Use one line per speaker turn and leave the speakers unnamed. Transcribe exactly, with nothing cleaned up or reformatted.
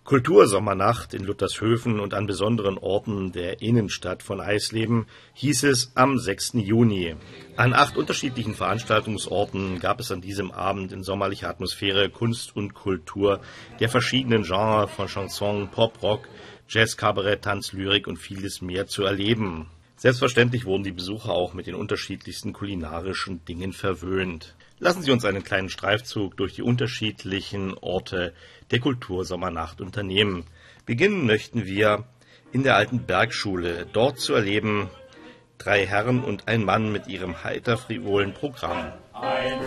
Kultursommernacht in Luthershöfen und an besonderen Orten der Innenstadt von Eisleben hieß es am sechsten Juni. An acht unterschiedlichen Veranstaltungsorten gab es an diesem Abend in sommerlicher Atmosphäre Kunst und Kultur der verschiedenen Genres von Chanson, Pop, Rock, Jazz, Kabarett, Tanz, Lyrik und vieles mehr zu erleben. Selbstverständlich wurden die Besucher auch mit den unterschiedlichsten kulinarischen Dingen verwöhnt. Lassen Sie uns einen kleinen Streifzug durch die unterschiedlichen Orte der Kultursommernacht unternehmen. Beginnen möchten wir in der alten Bergschule. Dort zu erleben drei Herren und ein Mann mit ihrem heiter frivolen Programm.